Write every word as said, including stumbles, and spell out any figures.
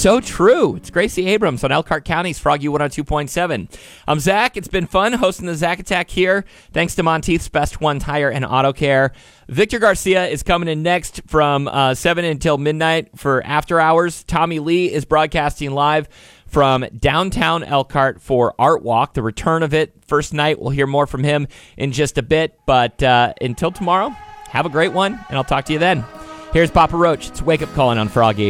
so true. It's Gracie Abrams on Elkhart County's Froggy one oh two point seven. I'm Zach. It's been fun hosting the Zach Attack here. Thanks to Monteith's Best One Tire and Auto Care. Victor Garcia is coming in next from uh, seven until midnight for After Hours. Tommy Lee is broadcasting live from downtown Elkhart for Art Walk, the return of it. First night, we'll hear more from him in just a bit. But uh, until tomorrow, have a great one, and I'll talk to you then. Here's Papa Roach. It's Wake Up Calling on Froggy.